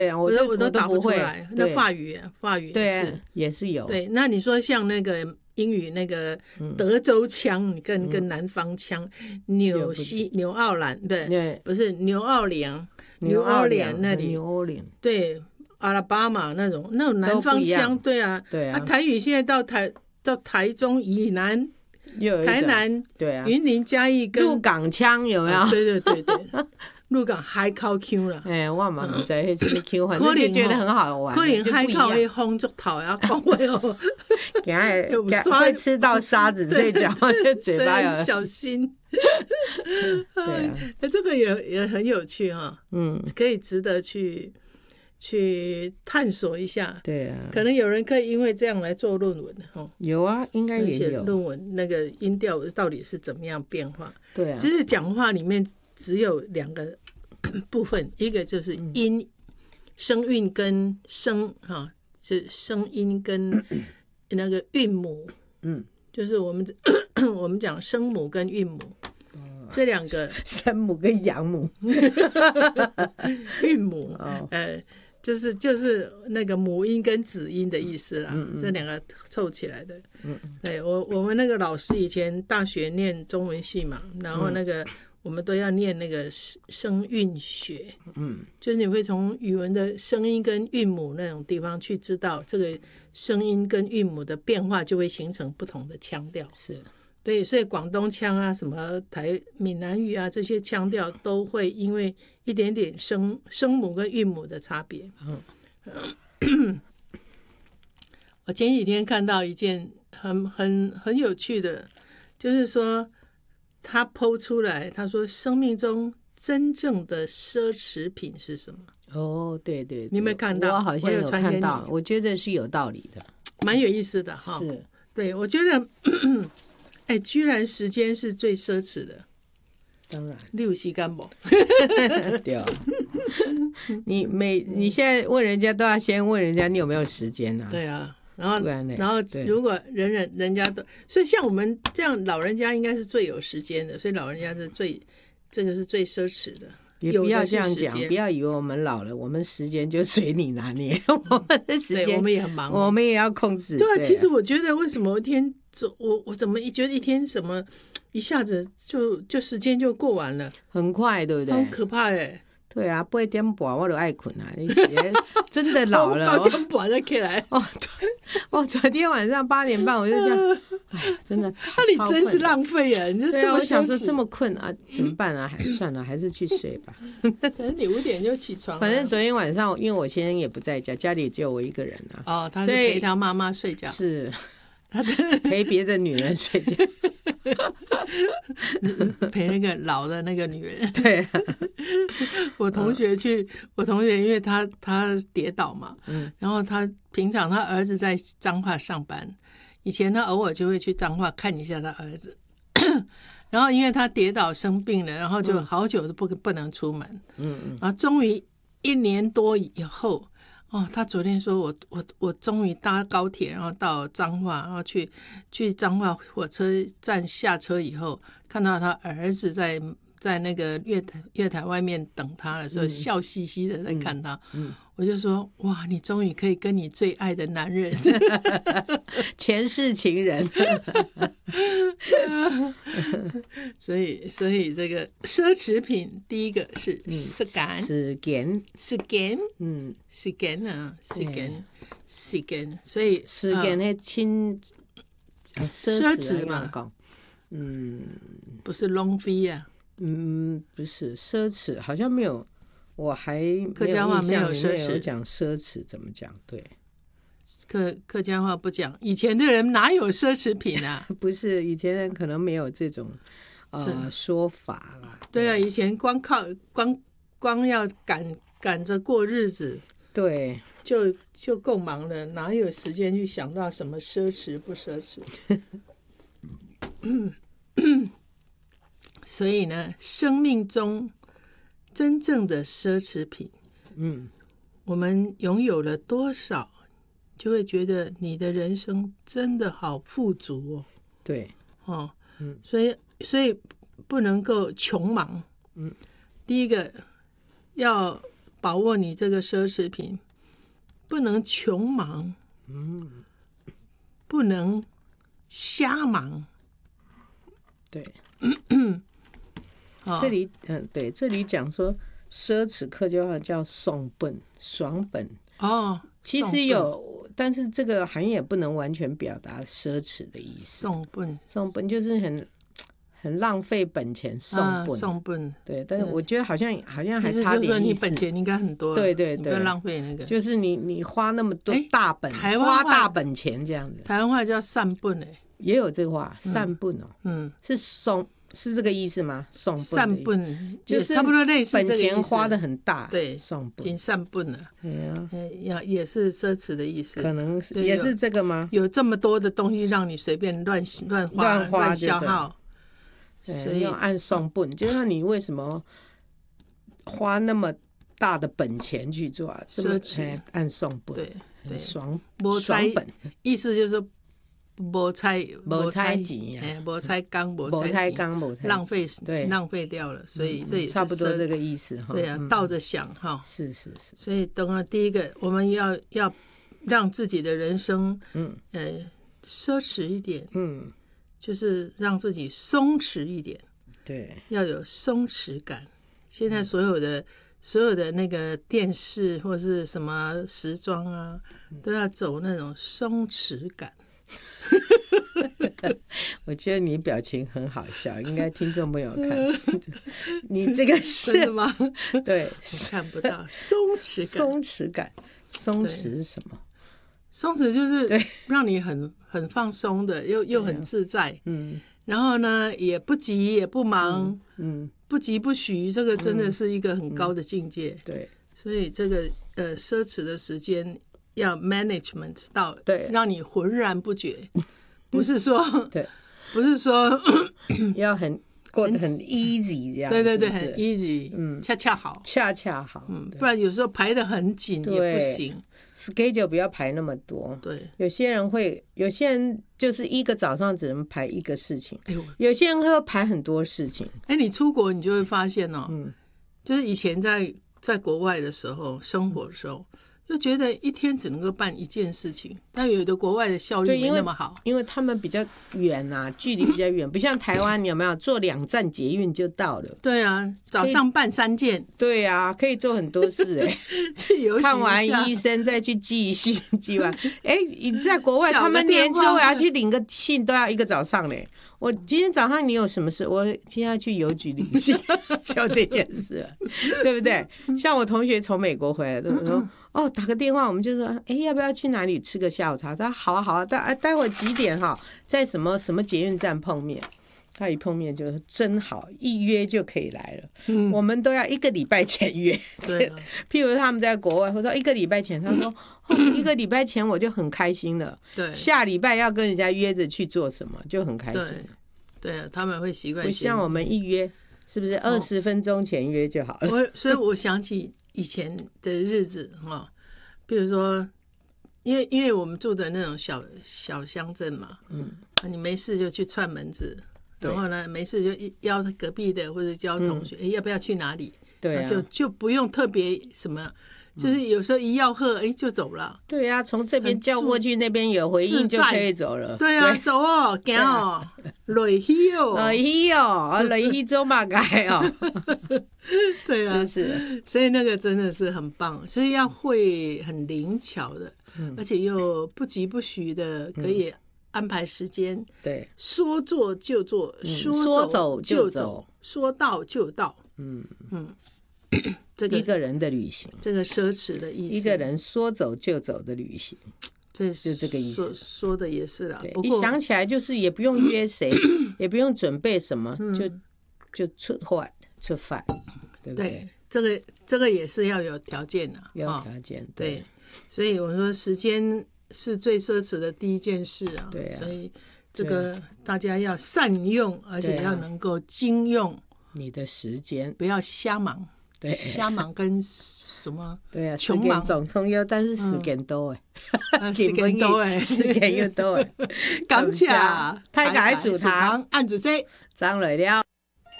对啊， 我都打不出会来。那法语对也是有。 对，那你说像那个英语那个德州腔跟南方腔，纽奥良不是纽奥良那里，对，阿拉巴马那种南方腔，对啊，台语现在到台中以南。台南、 对啊， 云林嘉义跟鹿港腔有没有？ 对，鹿港海口腔了。 我嘛不知道那什么腔，反正就觉得很好玩。 可能海口那风足透啊，讲话哦， 会吃到沙子，所以讲话就嘴巴要小心。 对啊， 这个也很有趣哈，可以值得去探索一下。 对啊， 可能有人可以因为这样来做论文。 有啊，应该也有论文，那个音调到底是怎么样变化。 对啊， 其实讲话里面只有2个部分，一个就是音，声韵跟是声音跟那个韵母，就是我们讲声母跟韵母，这2个声母跟阳母， 韵母，就是那个母音跟子音的意思啦，这2个凑起来的。对，我们那个老师以前大学念中文系嘛，然后那个我们都要念那个声韵学，就是你会从语文的声音跟韵母那种地方去知道这个声音跟韵母的变化，就会形成不同的腔调。 是。 对，所以广东腔啊，什么闽南语啊，这些腔调都会因为一点点声母跟韵母的差别。我前几天看到一件很有趣的，就是说他po出来，他说生命中真正的奢侈品是什么？ 对， 你有没有看到？ 我好像有看到，我觉得是有道理的， 蛮有意思的哈。 是， 对，我觉得。居然时间是最奢侈的， 当然， 你有时间不？ 对啊，你现在问人家都要先问人家你有没有时间啊？ 对啊，然后如果人家都，所以像我们这样老人家应该是最有时间的，所以老人家是这个是最奢侈的。 也不要这样讲，不要以为我们老了，我们时间就随你拿捏，我们的时间我们也很忙， 我们也要控制。 对啊，其实我觉得为什么一天我怎么觉得一天什么一下子就时间就过完了， 很快，对不对？ 好可怕哎！ 对啊，8点半我就爱困啊，真的老了 ，8点半再起来。 对，昨天晚上8点半我就这样，真的， 那你真是浪费啊！你这对啊，我想说这么困啊，怎么办啊？算了，还是去睡吧。 反正你5点就起床。 反正昨天晚上，因为我先生也不在家，家里只有我一个人啊。 他是陪他妈妈睡觉。 是。他陪别的女人睡觉， 陪那个老的那个女人。 对、啊， 我同学因为他跌倒嘛，然后平常他儿子在彰化上班，以前他偶尔就会去彰化看一下他儿子，然后因为他跌倒生病了，然后就好久都不能出门，然后终于1年多以后。他昨天说我终于搭高铁，然后到彰化，然后去彰化火车站下车以后，看到他儿子在那个月台外面等他的时候，笑嘻嘻的在看他。我就说哇，你终于可以跟你最爱的男人前世情人所以这个奢侈品第一个是时间，时间，所以时间那奢侈嘛， 不是浪费啊， 不是奢侈，好像没有。我还客家话没有奢侈， 讲奢侈怎么讲？对， 客家话不讲。以前的人哪有奢侈品啊？ 不是，以前人可能没有这种说法啦。 对了，以前光要赶着过日子， 对， 就够忙了，哪有时间去想到什么奢侈不奢侈？所以呢，生命中真正的奢侈品，我们拥有了多少，就会觉得你的人生真的好富足哦。 对， 所以不能够穷忙。第一个要把握你这个奢侈品，不能穷忙，不能瞎忙。 对， 哦这里对，这里讲说奢侈客就叫送本爽本， 哦， 其实有，但是这个含义也不能完全表达奢侈的意思。送本就是很浪费本钱，送本，对，但是我觉得好像还差点意思。 你本钱应该很多， 对对对， 不要浪费那个。 就是你花那么多大本，花大本钱这样子。 台湾话叫散本也有这个话，散本哦，是这个意思吗？送本， 散本就是差不多类似这个意思， 本钱花的很大， 对， 送本， 仅散本了，也是奢侈的意思， 可能是也是这个吗？ 有这么多的东西让你随便乱花乱消耗， 所以要按送本，就像你为什么花那么大的本钱去做奢侈， 按送本， 对， 爽本， 意思就是说。没猜钱，没猜工，浪费掉了，所以这也是差不多这个意思哈。 对啊，倒着想哈。 是。 所以等下第一个，我们要让自己的人生，奢侈一点，就是让自己松弛一点， 对， 要有松弛感。现在所有的那个电视或是什么时装啊，都要走那种松弛感。 我觉得你表情很好笑，应该听众朋友看。你这个是真的吗？ 对， 看不到松弛感。松弛是什么？松弛就是让你很放松的，又很自在。然后呢，也不急也不忙，不急不徐，这个真的是一个很高的境界。 对， 所以这个奢侈的时间要 management 到， 对， 让你浑然不觉。不是说对， 不是说要过得很 easy 这样， 对，很 easy，恰好，不然有时候排得很紧也不行。 schedule 不要排那么多， 对， 有些人就是一个早上只能排一个事情，有些人会排很多事情。 你出国你就会发现就是以前在国外的时候生活的时候。就觉得一天只能够办一件事情，但有的国外的效率没那么好， 因为他们比较远啊，距离比较远，不像台湾，你有没有坐2站捷运就到了？ 对啊，早上办3件， 对啊，可以做很多事看完医生再去寄信，寄完你在国外，他们年初我要去领个信都要一个早上嘞。我今天早上你有什么事？我今天要去邮局领信，就这件事了，对不对？像我同学从美国回来的时候，打个电话，我们就说，要不要去哪里吃个下午茶？他说好啊，待会几点在什么捷运站碰面。他一碰面就说真好，一约就可以来了。我们都要1个礼拜前约。譬如他们在国外，或者1个礼拜前，他说1个礼拜前我就很开心了。对，下礼拜要跟人家约着去做什么，就很开心。 对，他们会习惯。 不像我们一约，是不是20分钟前约就好了？ 所以我想起以前的日子比如说，因为我们住的那种小乡镇嘛，你没事就去串门子。然后呢，没事就邀隔壁的或者邀同学，要不要去哪里？对啊，就不用特别什么，就是有时候一吆喝，就走了。 对啊，从这边叫过去，那边有回应就可以走了。 对啊，走哦，走哦，累去哦， 累去走嘛该哦。 对啊， 是， 所以那个真的是很棒，所以要会很灵巧的，而且又不急不徐的，可以安排时间， 对， 说做就做， 说走就走， 说到就到，这个一个人的旅行， 这个奢侈的意思， 一个人说走就走的旅行， 就这个意思。 说的也是啦， 一想起来就是也不用约谁，也不用准备什么，就出发，对不对？ 这个也是要有条件的， 要有条件， 对。所以我说时间是最奢侈的第一件事啊， 对啊， 所以这个大家要善用，而且要能够精用你的时间， 不要瞎忙。 对， 瞎忙跟什么？ 对啊， 穷忙总重要，但是时间多时间多时间又多感谢太解薯糖， 按住这张来了。